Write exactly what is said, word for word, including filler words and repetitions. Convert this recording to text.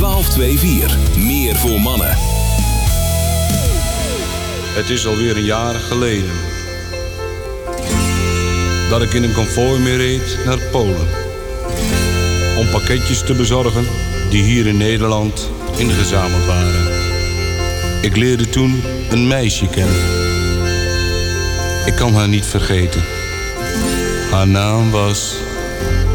twaalf vierentwintig. Meer voor mannen. Het is alweer een jaar geleden dat ik in een konvooi mee reed naar Polen om pakketjes te bezorgen die hier in Nederland ingezameld waren. Ik leerde toen een meisje kennen. Ik kan haar niet vergeten. Haar naam was